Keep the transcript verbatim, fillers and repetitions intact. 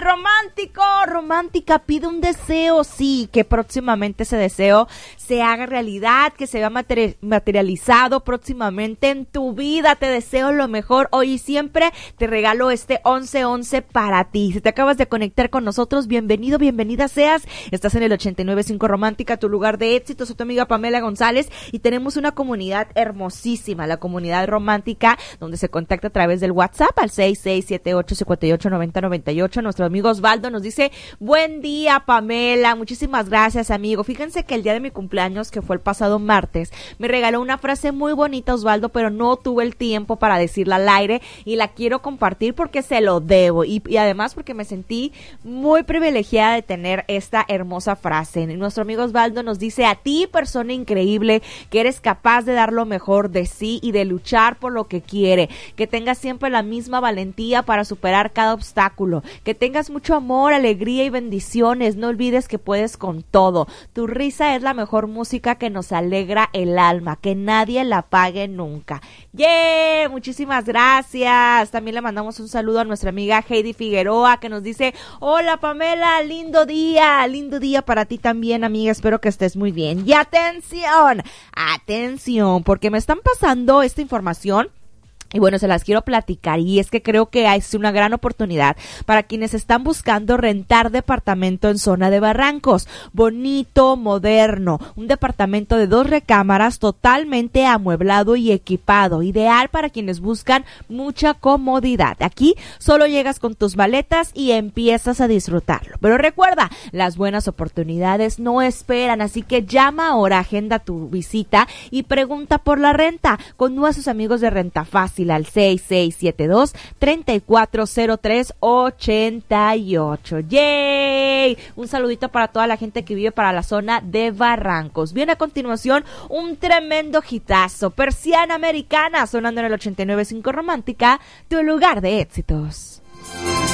romántico, romántica, pide un deseo, sí, que próximamente ese deseo se haga realidad, que se vea materi- materializado próximamente en tu vida. Te deseo lo mejor hoy y siempre. Te regalo este once once para ti. Si te acabas de conectar con nosotros, bienvenido, bienvenida seas. Estás en el ochenta y nueve punto cinco Romántica, tu lugar de éxito. Soy tu amiga Pamela González y tenemos una comunidad hermosísima, la comunidad romántica, donde se contacta a través del WhatsApp al seis seis siete ocho cinco ocho nueve cero nueve ocho. Nuestro amigo Osvaldo nos dice: buen día, Pamela. Muchísimas gracias, amigo. Fíjense que el día de mi cumpleaños, que fue el pasado martes, me regaló una frase muy bonita, Osvaldo, pero no tuve el tiempo para decirla al aire y la quiero compartir porque se lo debo y, y además porque me sentí muy privilegiada de tener esta hermosa frase. Nuestro amigo Osvaldo nos dice: a ti, persona increíble, que eres capaz de dar lo mejor de sí y de luchar por lo que quiere, que tengas siempre la misma valentía para superar cada obstáculo, que tengas mucho amor, alegría y bendiciones. No olvides que puedes con todo. Tu risa es la mejor música que nos alegra el alma, que nadie la pague nunca. ¡Yeah! Muchísimas gracias. También le mandamos un saludo a nuestra amiga Heidi Figueroa, que nos dice: hola, Pamela, lindo día, lindo día para ti también, amiga. Espero que estés muy bien. Y atención, atención, porque me están pasando esta información. Y bueno, se las quiero platicar, y es que creo que es una gran oportunidad para quienes están buscando rentar departamento en zona de Barrancos. Bonito, moderno, un departamento de dos recámaras totalmente amueblado y equipado, ideal para quienes buscan mucha comodidad. Aquí solo llegas con tus maletas y empiezas a disfrutarlo. Pero recuerda, las buenas oportunidades no esperan, así que llama ahora, agenda tu visita y pregunta por la renta con nuestros amigos de Renta Fácil al seis seis siete dos, tres cuatro cero tres, ocho ocho. ¡Yay! Un saludito para toda la gente que vive para la zona de Barrancos. Viene a continuación un tremendo hitazo, Persiana Americana, sonando en el ochenta y nueve punto cinco Romántica, tu lugar de éxitos.